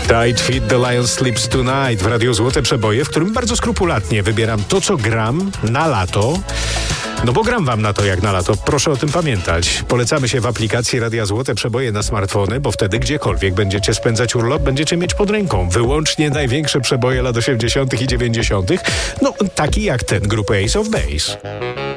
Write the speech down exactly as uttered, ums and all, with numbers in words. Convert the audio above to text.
Tight Fit The Lion Sleeps Tonight w Radiu Złote Przeboje, w którym bardzo skrupulatnie wybieram to, co gram na lato. No bo gram wam na to jak na lato, proszę o tym pamiętać. Polecamy się w aplikacji Radia Złote Przeboje na smartfony, bo wtedy gdziekolwiek będziecie spędzać urlop, będziecie mieć pod ręką wyłącznie największe przeboje lat osiemdziesiątych i dziewięćdziesiątych. No taki jak ten grupy Ace of Base.